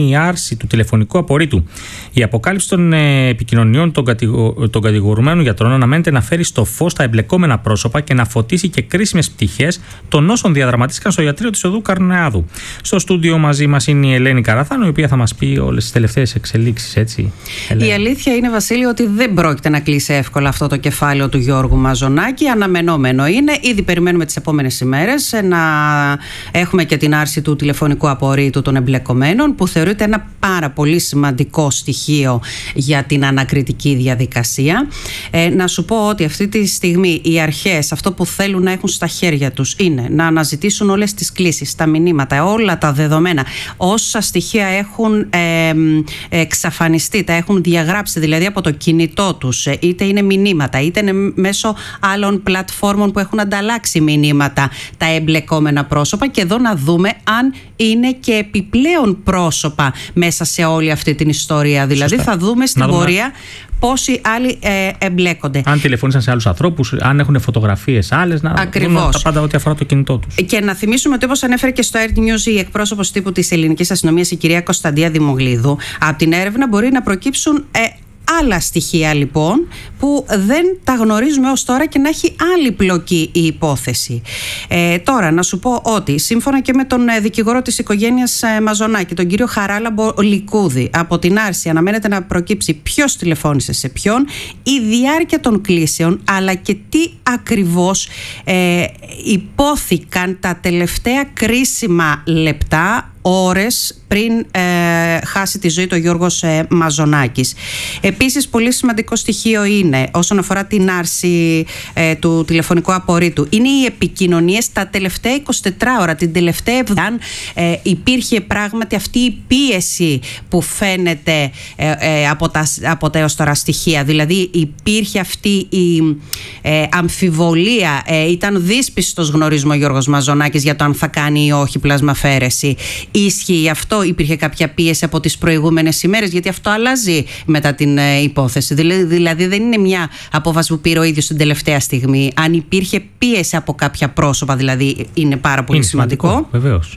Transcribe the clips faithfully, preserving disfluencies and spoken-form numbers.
η άρση του τηλεφωνικού απορρίτου. Η αποκάλυψη των ε, επικοινωνιών των, κατηγο... των κατηγορουμένων γιατρών αναμένεται να φέρει στο φως τα εμπλεκόμενα πρόσωπα και να φωτίσει και κρίσιμες πτυχές των όσων διαδραματίστηκαν στο ιατρείο της οδού Καρνεάδου. Στο στούντιο μαζί μας είναι η Ελένη Καραθάνου, η οποία θα μας πει όλες τις τελευταίες εξελίξεις, έτσι. Ελένη. Η αλήθεια είναι, Βασίλη, ότι δεν πρόκειται να κλείσει εύκολα αυτό το κεφάλαιο του Γιώργου Μαζονάκη. Αναμενόμενο είναι. Ήδη περιμένουμε τις επόμενες ημέρες να έχουμε και την άρση του τηλεφωνικού απορρίτου των εμπλεκομένων, που θεωρείται ένα πάρα πολύ σημαντικό στοιχείο για την ανακριτική διαδικασία. Ε, να σου πω ότι αυτή τη στιγμή οι αρχές αυτό που θέλουν να έχουν στα χέρια τους είναι να αναζητήσουν όλες τις κλήσεις, τα μηνύματα, όλα τα δεδομένα, όσα στοιχεία έχουν ε, εξαφανιστεί, τα έχουν διαγράψει δηλαδή από το κινητό τους, είτε είναι μηνύματα, είτε είναι μέσω άλλων πλατφόρμων που έχουν ανταλλάξει μηνύματα τα εμπλεκόμενα πρόσωπα, και εδώ να δούμε αν είναι και επιπλέον πρόσωπα μέσα σε όλη αυτή την ιστορία. Δηλαδή Σωστά. θα δούμε στην δούμε. πορεία πόσοι άλλοι ε, εμπλέκονται. Αν τηλεφώνησαν σε άλλους ανθρώπους, αν έχουν φωτογραφίες άλλες, να δούμε τα πάντα ό,τι αφορά το κινητό τους. Και να θυμίσουμε ότι, όπως ανέφερε και στο Air News η εκπρόσωπος τύπου της ελληνικής αστυνομίας, η κυρία Κωνσταντία Δημογλίδου, από την έρευνα μπορεί να προκύψουν ε, άλλα στοιχεία λοιπόν που δεν τα γνωρίζουμε ως τώρα και να έχει άλλη πλοκή η υπόθεση. Ε, τώρα να σου πω ότι σύμφωνα και με τον δικηγόρο της οικογένειας Μαζονάκη, τον κύριο Χαράλαμπο Λικούδη, από την άρση αναμένεται να προκύψει ποιος τηλεφώνησε σε ποιον, η διάρκεια των κλήσεων, αλλά και τι ακριβώς ε, υπόθηκαν τα τελευταία κρίσιμα λεπτά, ώρες πριν ε, χάσει τη ζωή του Γιώργος ε, Μαζονάκης. Επίσης, πολύ σημαντικό στοιχείο είναι, όσον αφορά την άρση ε, του τηλεφωνικού απορρίτου, είναι οι επικοινωνίες τα τελευταία εικοσιτέσσερις ώρα, την τελευταία εβδομάδα. Ε, υπήρχε πράγματι αυτή η πίεση που φαίνεται ε, ε, από, τα, από τα έως τώρα στοιχεία. Δηλαδή υπήρχε αυτή η ε, αμφιβολία, ε, ήταν δύσπιστος, γνωρίζουμε, ο Γιώργος Μαζονάκης για το αν θα κάνει ή όχι πλασμαφαίρεση. Ίσχυε αυτό, υπήρχε κάποια πίεση από τις προηγούμενες ημέρες, γιατί αυτό αλλάζει μετά την ε, υπόθεση. Δηλαδή, δηλαδή δεν είναι μια απόφαση που πήρε ο ίδιος την τελευταία στιγμή. Αν υπήρχε πίεση από κάποια πρόσωπα, δηλαδή, είναι πάρα πολύ είναι σημαντικό. σημαντικό. Βεβαίως.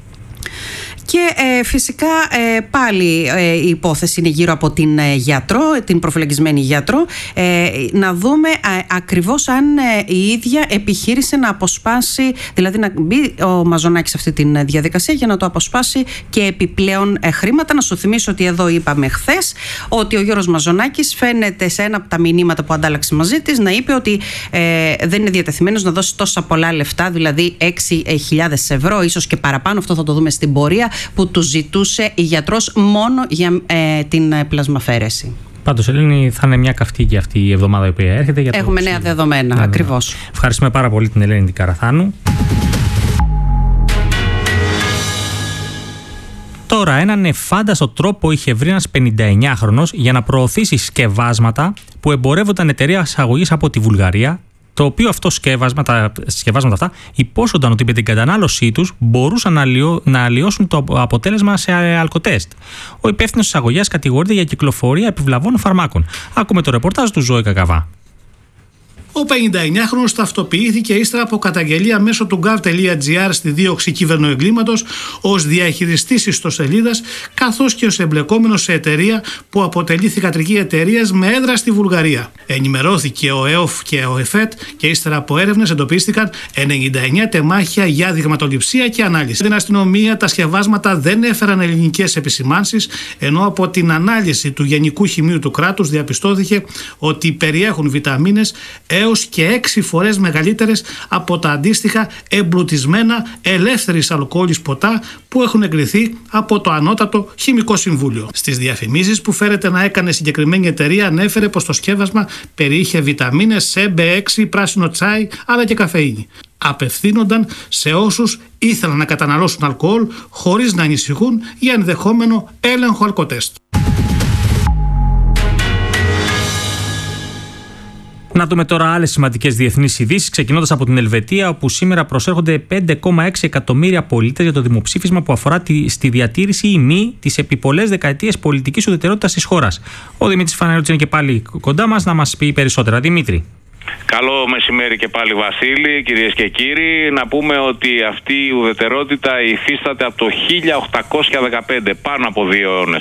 Και ε, φυσικά ε, πάλι ε, η υπόθεση είναι γύρω από την ε, γιατρό, την προφυλακισμένη γιατρό. Ε, να δούμε ε, ακριβώς αν ε, η ίδια επιχείρησε να αποσπάσει, δηλαδή να μπει ο Μαζονάκης σε αυτή τη διαδικασία για να το αποσπάσει και επιπλέον ε, χρήματα. Να σου θυμίσω ότι εδώ είπαμε χθες ότι ο Γιώργος Μαζονάκης φαίνεται σε ένα από τα μηνύματα που αντάλλαξε μαζί της να είπε ότι ε, δεν είναι διατεθειμένος να δώσει τόσα πολλά λεφτά, δηλαδή έξι χιλιάδες ευρώ, ίσως και παραπάνω, αυτό θα το δούμε στην πορεία, που του ζητούσε η γιατρός μόνο για ε, την πλασμαφαίρεση. Πάντως, Ελένη, θα είναι μια καυτή και αυτή η εβδομάδα η οποία έρχεται. Για Έχουμε το... νέα δεδομένα, νέα ακριβώς. Δεδομένα. Ευχαριστούμε πάρα πολύ την Ελένη την Καραθάνου. Τώρα, έναν εφάνταστο τρόπο είχε βρει ένας πενηνταεννιάχρονος για να προωθήσει σκευάσματα που εμπορεύονταν εταιρεία εισαγωγής από τη Βουλγαρία, το οποίο αυτό σκεύασμα, τα σκευάσματα αυτά υπόσχονταν ότι με την κατανάλωσή τους μπορούσαν να, αλλοιώ, να αλλοιώσουν το αποτέλεσμα σε αλκοτέστ. Ο υπεύθυνος της αγωγής κατηγορείται για κυκλοφορία επιβλαβών φαρμάκων. Ακούμε το ρεπορτάζ του Ζώη Κακαβά. Ο πενηνταεννιάχρονος ταυτοποιήθηκε ύστερα από καταγγελία μέσω του gov.gr στη δίωξη κυβερνοεγκλήματος ως διαχειριστής ιστοσελίδας, καθώς και ως εμπλεκόμενος σε εταιρεία που αποτελεί θυγατρική εταιρεία με έδρα στη Βουλγαρία. Ενημερώθηκε ο ΕΟΦ και ο ΕΦΕΤ και ύστερα από έρευνες εντοπίστηκαν ενενήντα εννέα τεμάχια για δειγματοληψία και ανάλυση. Στην αστυνομία τα σκευάσματα δεν έφεραν ελληνικές επισημάνσεις, ενώ από την ανάλυση του Γενικού Χημείου του κράτους διαπιστώθηκε ότι περιέχουν βιταμίνες έως και έξι φορές μεγαλύτερες από τα αντίστοιχα εμπλουτισμένα ελεύθερης αλκοόλης ποτά που έχουν εγκριθεί από το Ανώτατο Χημικό Συμβούλιο. Στις διαφημίσεις που φέρεται να έκανε συγκεκριμένη εταιρεία ανέφερε πως το σκεύασμα περιείχε βιταμίνες C, μπι έξι, πράσινο τσάι αλλά και καφεΐνη. Απευθύνονταν σε όσους ήθελαν να καταναλώσουν αλκοόλ χωρίς να ανησυχούν για ενδεχόμενο έλεγχο αλκοτέστ. Να δούμε τώρα άλλες σημαντικές διεθνείς ειδήσεις, ξεκινώντας από την Ελβετία, όπου σήμερα προσέρχονται πέντε κόμμα έξι εκατομμύρια πολίτες για το δημοψήφισμα που αφορά τη, στη διατήρηση ή μη της επί πολλές δεκαετίες πολιτικής ουδετερότητας της χώρας. Ο Δημήτρης Φαναρώτης είναι και πάλι κοντά μας να μας πει περισσότερα. Δημήτρη. Καλό μεσημέρι και πάλι, Βασίλη, κυρίες και κύριοι. Να πούμε ότι αυτή η ουδετερότητα υφίσταται από το χίλια οκτακόσια δεκαπέντε, πάνω από δύο αιώνες.